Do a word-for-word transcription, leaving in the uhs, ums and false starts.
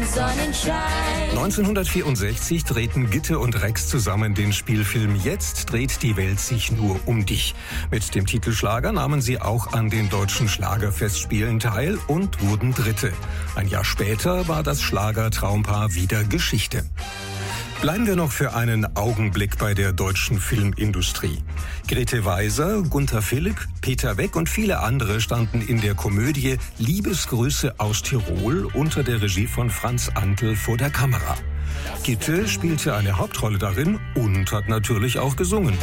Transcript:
Sonnenschein. neunzehnhundertvierundsechzig drehten Gitte und Rex zusammen den Spielfilm Jetzt dreht die Welt sich nur um dich. Mit dem Titelschlager nahmen sie auch an den deutschen Schlagerfestspielen teil und wurden Dritte. Ein Jahr später war das Schlagertraumpaar wieder Geschichte. Bleiben wir noch für einen Augenblick bei der deutschen Filmindustrie. Grete Weiser, Gunther Philipp, Peter Weck und viele andere standen in der Komödie Liebesgrüße aus Tirol unter der Regie von Franz Antl vor der Kamera. Gitte spielte eine Hauptrolle darin und hat natürlich auch gesungen.